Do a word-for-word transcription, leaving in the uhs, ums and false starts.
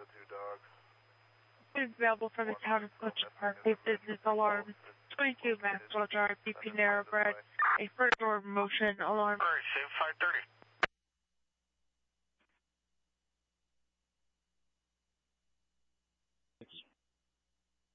Is available from the town of Butcher Park, a business alarm. twenty-two Maxwell Drive, B P Narrowbread, a front door motion alarm. Alright, save five thirty.